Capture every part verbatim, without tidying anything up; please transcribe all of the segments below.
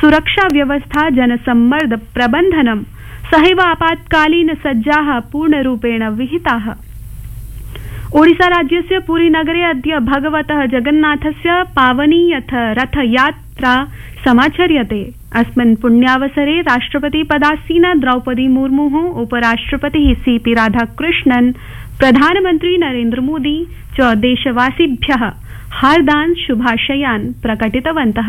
सुरक्षा व्यवस्था जनसम्मर्द प्रबन्धनं सहैव आपातकालीन सज्जाः पूर्णरूपेण विहिताः। ओडिसा राज्यस्य पुरी नगरे अद्य भगवतः जगन्नाथस्य पावनीयथ रथयात्रा समाचर्यते। अस्मिन् पुण्यावसरे राष्ट्रपति पदासीना द्रौपदी मुर्मुः, उपराष्ट्रपतिः सीपी राधाकृष्णन्, प्रधानमन्त्री नरेन्द्र मोदी च देशवासिभ्यः हार्दान् शुभाशयान् प्रकटितवन्तः।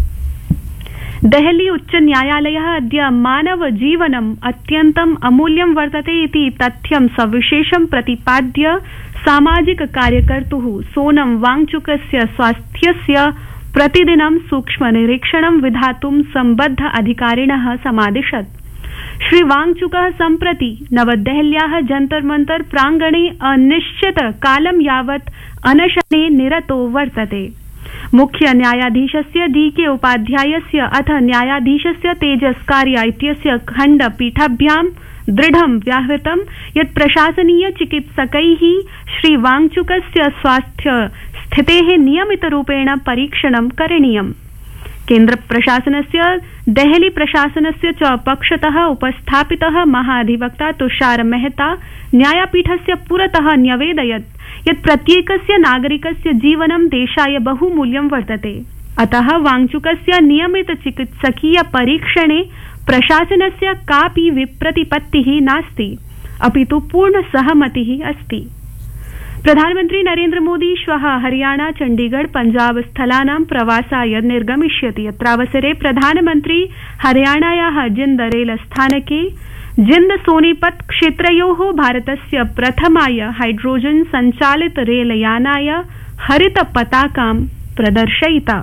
देहली उच्च न्यायालयः अद्य मानव जीवनम् अत्यन्तम् अमूल्यं वर्तते इति तथ्यं सविशेषं प्रतिपाद्य सामाजिक कार्यकर्तुः सोनम वांगचुकस्य स्वास्थ्यस्य प्रतिदिनं सूक्ष्म निरीक्षणं विधातुं सम्बद्ध अधिकारिणः समादिशत्। श्री वांगचुकः सम्प्रति नवदेहल्याः जंतर मंतर प्रांगणे अनिश्चित कालं यावत् अनशने निरतो वर्तते। मुख्य न्यायाधीशस्य डी के उपाध्यायस्य अथ न्यायाधीशस्य तेजस्कार्या इत्यस्य खण्डपीठाभ्यां दृढं व्याहृतं यत् प्रशासनीय चिकित्सकैः श्री वांगचुकस्य स्वास्थ्य स्थितेः नियमितरूपेण परीक्षणं करणीयम्। केन्द्र प्रशासनस्य देहली प्रशासनस्य च पक्षतः उपस्थापितः महाधिवक्ता तुषार मेहता न्यायपीठस्य पुरतः न्यवेदयत् यत् प्रत्येकस्य नागरिकस्य जीवनं देशाय बहुमूल्यं वर्तते। अतः वांगचुकस्य नियमित चिकित्सकीय परीक्षणे प्रशासनस्य कापि विप्रतिपत्तिः नास्ति, अपितु पूर्ण सहमतिः अस्ति। प्रधानमन्त्री नरेन्द्र मोदी श्वः हरियाणा, चण्डीगढ़, पञ्जाब स्थलानां प्रवासाय निर्गमिष्यति। अत्रावसरे प्रधानमन्त्री हरियाणायाः जिन्द रेलस्थानके जिन्द सोनीपत क्षेत्रयोः भारतस्य प्रथमाय हाइड्रोजन सञ्चालित रेलयानाय हरित पताकां प्रदर्शयिता।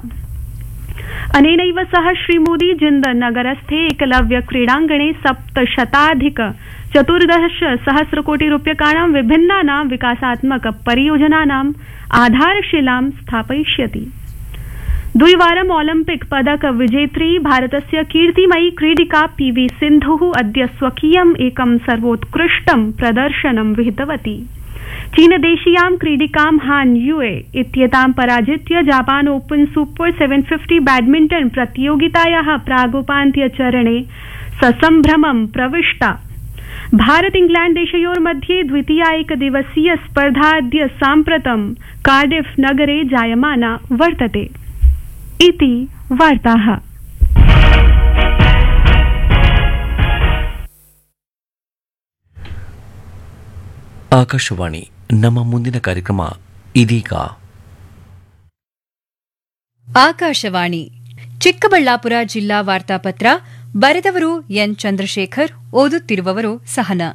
अनेनैव सह श्रीमोदी जिन्द नगरस्थे एकलव्य क्रीडाङ्गणे सप्तशताधिक चतुर्दश सहस्रकोटि रूप्यकाणां विभिन्नानां विकासात्मक परियोजनानाम् आधारशिलां स्थापयिष्यति। द्विवारं ओलिम्पिक पदक विजेत्री भारतस्य कीर्तिमयी क्रीडिका पीवी सिन्धुः अद्य स्वकीयम् एकं सर्वोत्कृष्टं प्रदर्शनं विहितवती। चीनदेशीयां क्रीडिकां हान युए इत्येतां पराजित्य Japan open super seven fifty badminton प्रतियोगितायाः प्रागुपान्त्यचरणे ससम्भ्रमं प्रविष्टा। Bharat England देशयोर्मध्ये द्वितीया एकदिवसीय स्पर्धा अद्य साम्प्रतं कार्डिफ नगरे जायमाना वर्तते। इति वार्ताः। ಆಕಾಶವಾಣಿ ನಮ್ಮ ಮುಂದಿನ ಕಾರ್ಯಕ್ರಮ ಇದೀಗ. ಆಕಾಶವಾಣಿ ಚಿಕ್ಕಬಳ್ಳಾಪುರ ಜಿಲ್ಲಾ ವಾರ್ತಾಪತ್ರ ಬರೆದವರು ಎನ್ ಚಂದ್ರಶೇಖರ್, ಓದುತ್ತಿರುವವರು ಸಹನಾ.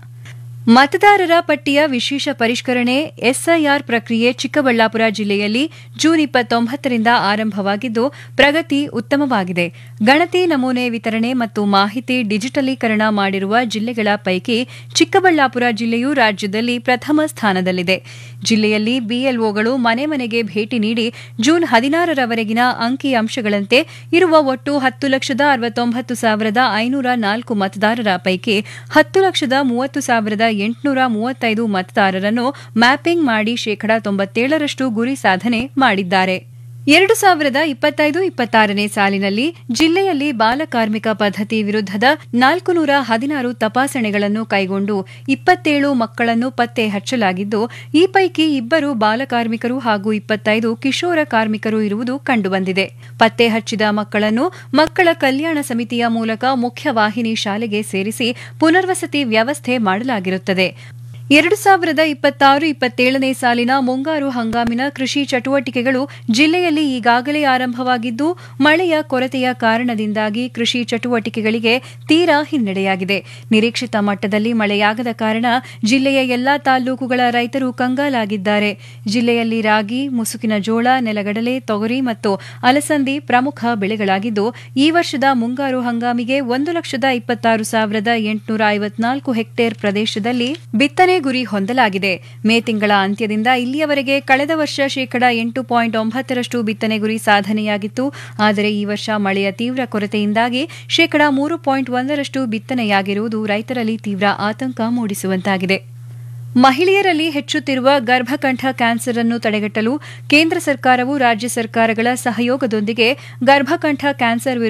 ಮತದಾರರ ಪಟ್ಟಿಯ ವಿಶೇಷ ಪರಿಷ್ಕರಣೆ ಎಸ್ಐಆರ್ ಪ್ರಕ್ರಿಯೆ ಚಿಕ್ಕಬಳ್ಳಾಪುರ ಜಿಲ್ಲೆಯಲ್ಲಿ ಜೂನ್ ಇಪ್ಪತ್ತೊಂಬತ್ತರಿಂದ ಆರಂಭವಾಗಿದ್ದು ಪ್ರಗತಿ ಉತ್ತಮವಾಗಿದೆ. ಗಣತಿ ನಮೂನೆ ವಿತರಣೆ ಮತ್ತು ಮಾಹಿತಿ ಡಿಜಿಟಲೀಕರಣ ಮಾಡಿರುವ ಜಿಲ್ಲೆಗಳ ಪೈಕಿ ಚಿಕ್ಕಬಳ್ಳಾಪುರ ಜಿಲ್ಲೆಯು ರಾಜ್ಯದಲ್ಲಿ ಪ್ರಥಮ ಸ್ಥಾನದಲ್ಲಿದೆ. ಜಿಲ್ಲೆಯಲ್ಲಿ ಬಿಎಲ್ಒಗಳು ಮನೆ ಮನೆಗೆ ಭೇಟಿ ನೀಡಿ ಜೂನ್ ಹದಿನಾರರವರೆಗಿನ ಅಂಕಿ ಅಂಶಗಳಂತೆ ಇರುವ ಒಟ್ಟು ಹತ್ತು ಲಕ್ಷದ ಅರವತ್ತೊಂಬತ್ತು ಸಾವಿರದ ಐನೂರ ನಾಲ್ಕು ಮತದಾರರ ಪೈಕಿ ಹತ್ತು ಲಕ್ಷದ ಮೂವತ್ತು ಸಾವಿರದ ಎಂಟುನೂರ ಮೂವತ್ತೈದು ಮತದಾರರನ್ನು ಮ್ಯಾಪಿಂಗ್ ಮಾಡಿ ಶೇಕಡಾ ತೊಂಬತ್ತೇಳರಷ್ಟು ಗುರಿ ಸಾಧನೆ ಮಾಡಿದ್ದಾರೆ. ಎರಡು ಸಾವಿರದ ಇಪ್ಪತ್ತೈದು ಇಪ್ಪತ್ತಾರನೇ ಸಾಲಿನಲ್ಲಿ ಜಿಲ್ಲೆಯಲ್ಲಿ ಬಾಲಕಾರ್ಮಿಕ ಪದ್ಧತಿ ವಿರುದ್ಧದ ನಾಲ್ಕುನೂರ ಹದಿನಾರು ತಪಾಸಣೆಗಳನ್ನು ಕೈಗೊಂಡು ಇಪ್ಪತ್ತೇಳು ಮಕ್ಕಳನ್ನು ಪತ್ತೆ ಹಚ್ಚಲಾಗಿದ್ದು, ಈ ಪೈಕಿ ಇಬ್ಬರು ಬಾಲಕಾರ್ಮಿಕರು ಹಾಗೂ ಇಪ್ಪತ್ತೈದು ಕಿಶೋರ ಕಾರ್ಮಿಕರು ಇರುವುದು ಕಂಡುಬಂದಿದೆ. ಪತ್ತೆ ಹಚ್ಚಿದ ಮಕ್ಕಳನ್ನು ಮಕ್ಕಳ ಕಲ್ಯಾಣ ಸಮಿತಿಯ ಮೂಲಕ ಮುಖ್ಯವಾಹಿನಿ ಶಾಲೆಗೆ ಸೇರಿಸಿ ಪುನರ್ವಸತಿ ವ್ಯವಸ್ಥೆ ಮಾಡಲಾಗಿರುತ್ತದೆ. ಎರಡು ಸಾವಿರದ ಇಪ್ಪತ್ತಾರು ಇಪ್ಪತ್ತೇಳನೇ ಸಾಲಿನ ಮುಂಗಾರು ಹಂಗಾಮಿನ ಕೃಷಿ ಚಟುವಟಿಕೆಗಳು ಜಿಲ್ಲೆಯಲ್ಲಿ ಈಗಾಗಲೇ ಆರಂಭವಾಗಿದ್ದು, ಮಳೆಯ ಕೊರತೆಯ ಕಾರಣದಿಂದಾಗಿ ಕೃಷಿ ಚಟುವಟಿಕೆಗಳಿಗೆ ತೀರಾ ಹಿನ್ನಡೆಯಾಗಿದೆ. ನಿರೀಕ್ಷಿತ ಮಟ್ಟದಲ್ಲಿ ಮಳೆಯಾಗದ ಕಾರಣ ಜಿಲ್ಲೆಯ ಎಲ್ಲಾ ತಾಲೂಕುಗಳ ರೈತರು ಕಂಗಾಲಾಗಿದ್ದಾರೆ. ಜಿಲ್ಲೆಯಲ್ಲಿ ರಾಗಿ, ಮುಸುಕಿನ ಜೋಳ, ನೆಲಗಡಲೆ, ತೊಗರಿ ಮತ್ತು ಅಲಸಂದಿ ಪ್ರಮುಖ ಬೆಳೆಗಳಾಗಿದ್ದು, ಈ ವರ್ಷದ ಮುಂಗಾರು ಹಂಗಾಮಿಗೆ ಒಂದು ಲಕ್ಷದ ಇಪ್ಪತ್ತಾರು ಸಾವಿರದ ಎಂಟುನೂರ ಐವತ್ನಾಲ್ಕು ಹೆಕ್ಟೇರ್ ಪ್ರದೇಶದಲ್ಲಿ ಬಿತ್ತನೆ ಗುರಿ ಹೊಂದಲಾಗಿದೆ. ಮೇ ತಿಂಗಳ ಅಂತ್ಯದಿಂದ ಇಲ್ಲಿಯವರೆಗೆ ಕಳೆದ ವರ್ಷ ಶೇಕಡಾ ಎಂಟು ಪಾಯಿಂಟ್ ಒಂಬತ್ತರಷ್ಟು ಬಿತ್ತನೆ ಗುರಿ ಸಾಧನೆಯಾಗಿತ್ತು. ಆದರೆ ಈ ವರ್ಷ ಮಳೆಯ ತೀವ್ರ ಕೊರತೆಯಿಂದಾಗಿ ಶೇಕಡಾ ಮೂರು ಪಾಯಿಂಟ್ ಒಂದರಷ್ಟು ಬಿತ್ತನೆಯಾಗಿರುವುದು ರೈತರಲ್ಲಿ ತೀವ್ರ ಆತಂಕ ಮೂಡಿಸುವಂತಾಗಿದೆ. ಮಹಿಳೆಯರಲ್ಲಿ ಹೆಚ್ಚುತ್ತಿರುವ ಗರ್ಭಕಂಠ ಕ್ಯಾನ್ಸರ್ ಅನ್ನು ತಡೆಗಟ್ಟಲು ಕೇಂದ್ರ ಸರ್ಕಾರವು ರಾಜ್ಯ ಸರ್ಕಾರಗಳ ಸಹಯೋಗದೊಂದಿಗೆ ಗರ್ಭಕಂಠ ಕ್ಯಾನ್ಸರ್